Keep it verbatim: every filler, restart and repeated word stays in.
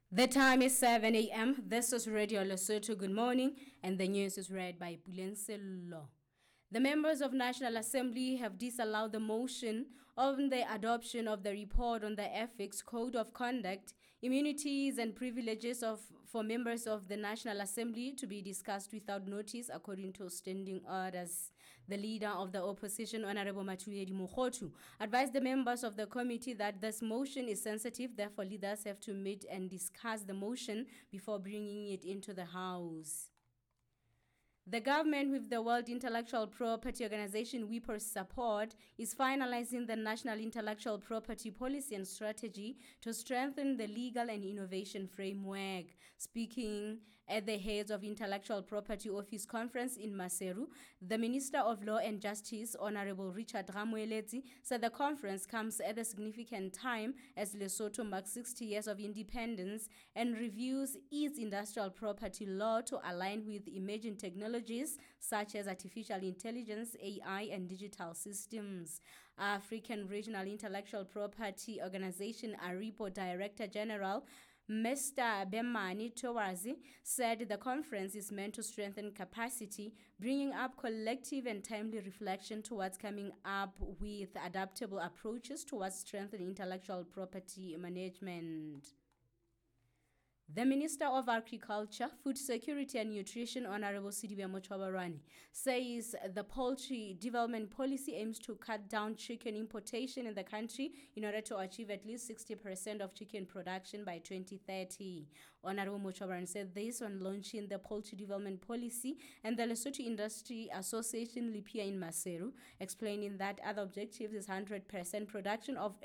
The time is seven a m. This is Radio Lesotho. Good morning, and the news is read by Pulensello. The members of National Assembly have disallowed the motion on the adoption of the report on the Ethics Code of Conduct, Immunities and Privileges of for members of the National Assembly to be discussed without notice according to standing orders. The leader of the opposition, Honorable Matuyedi Mokgotu, advised the members of the committee that this motion is sensitive, therefore leaders have to meet and discuss the motion before bringing it into the House. The government, with the World Intellectual Property Organization W I P O's support, is finalizing the National Intellectual Property Policy and Strategy to strengthen the legal and innovation framework. Speaking at the Heads of Intellectual Property Office Conference in Maseru, the Minister of Law and Justice, Honorable Richard Ramoeletsi, said the conference comes at a significant time as Lesotho marks sixty years of independence and reviews its industrial property law to align with emerging technology such as artificial intelligence, A I, and digital systems. African Regional Intellectual Property Organization ARIPO Director General Mister Bemani Towazi said the conference is meant to strengthen capacity, bringing up collective and timely reflection towards coming up with adaptable approaches towards strengthening intellectual property management. The Minister of Agriculture, Food Security and Nutrition, Honorable Sidibe Mochwabarani, says the poultry development policy aims to cut down chicken importation in the country in order to achieve at least sixty percent of chicken production by twenty thirty. Honorable Mochwabarani said this when launching the poultry development policy and the Lesotho Industry Association Lipia in Maseru, explaining that other objectives is one hundred percent production of